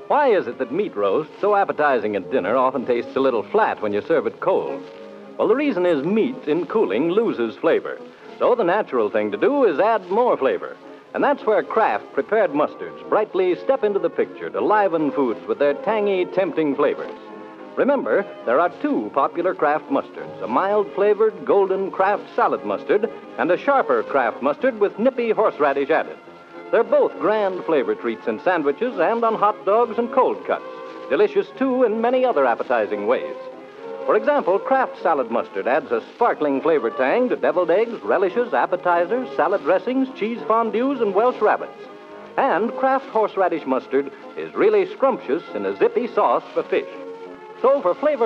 Why is it that meat roast, so appetizing at dinner, often tastes a little flat when you serve it cold? Well, the reason is meat, in cooling, loses flavor. So the natural thing to do is add more flavor. And that's where Kraft prepared mustards brightly step into the picture to liven foods with their tangy, tempting flavors. Remember, there are two popular Kraft mustards, a mild-flavored golden Kraft salad mustard and a sharper Kraft mustard with nippy horseradish added. They're both grand flavor treats in sandwiches and on hot dogs and cold cuts. Delicious, too, in many other appetizing ways. For example, Kraft salad mustard adds a sparkling flavor tang to deviled eggs, relishes, appetizers, salad dressings, cheese fondues, and Welsh rabbits. And Kraft horseradish mustard is really scrumptious in a zippy sauce for fish. So for flavor